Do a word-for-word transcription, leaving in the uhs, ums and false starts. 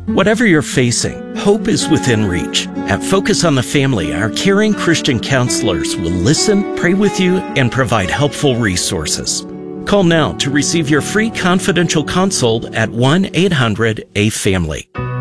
Whatever you're facing, hope is within reach. At Focus on the Family, our caring Christian counselors will listen, pray with you, and provide helpful resources. Call now to receive your free confidential consult at one eight hundred A family.